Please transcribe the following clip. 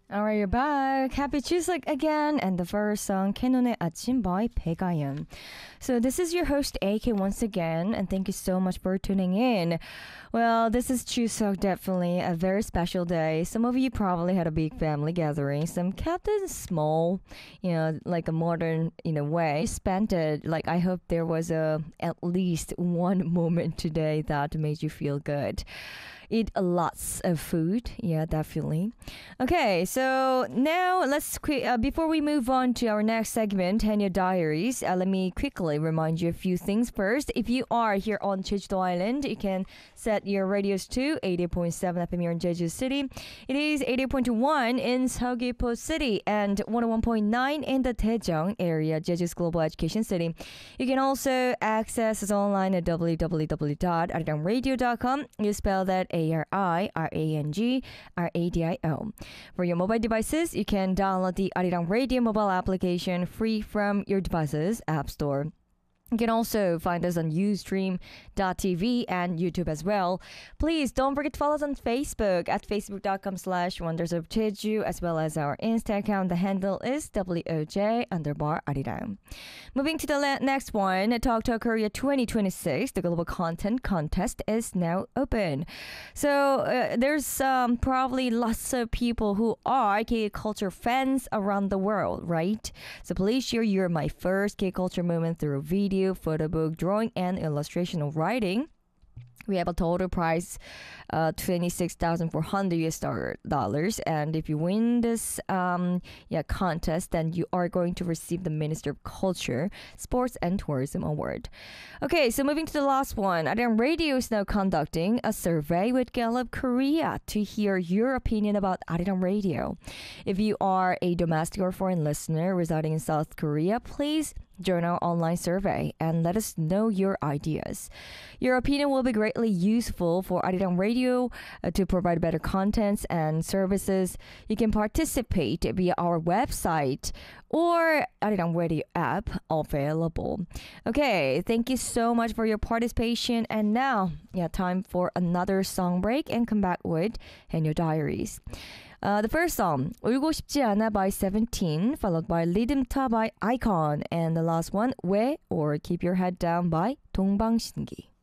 Alright, you're back. Happy Tuesday again. And the first song, 캐논의 아침 by 배가연. So this is your host AK once again, and thank you so much for tuning in. Well, this is Chuseok, definitely a very special day. Some of you probably had a big family gathering. Some kept it small, like a modern way. Spent it like I hope there was at least one moment today that made you feel good. Eat lots of food. Yeah, definitely. Okay, so now before we move on to our next segment, Hanya Diaries, let me quickly remind you a few things first. If you are here on Jeju Island, you can set your radios to 88.7 FM here in Jeju City. It is 88.1 in Seogwipo City and 101.9 in the Daejeong area, Jeju's global education city. You can also access us online at www.arirangradio.com. You spell that ARIRANGRADIO. For your mobile devices, you can download the Arirang Radio mobile application free from your device's app store. You can also find us on Ustream.tv and YouTube as well. Please don't forget to follow us on Facebook at facebook.com/Wonders of Jeju, as well as our Insta account. The handle is WOJ_Arirang. Moving to the next one, Talk Korea 2026, the Global Content Contest is now open. So there's probably lots of people who are K-culture fans around the world, right? So please share your My First K-culture moment through video, photo book, drawing, and illustration of writing. We have a total prize, $26,400, and if you win this contest, then you are going to receive the Minister of Culture, Sports and Tourism Award. Okay, so moving to the last one, Arirang Radio is now conducting a survey with Gallup Korea to hear your opinion about Arirang Radio. If you are a domestic or foreign listener residing in South Korea, please join our online survey and let us know your ideas. Your opinion will be greatly useful for Arirang Radio to provide better contents and services. You can participate via our website or Arirang Radio app available. Okay, thank you so much for your participation. And now, time for another song break and come back with Hanya Diaries. The first song, 울고 싶지 않아 by 17, followed by Rhythm Ta by iKON, and the last one, 왜 or Keep Your Head Down by 동방신기.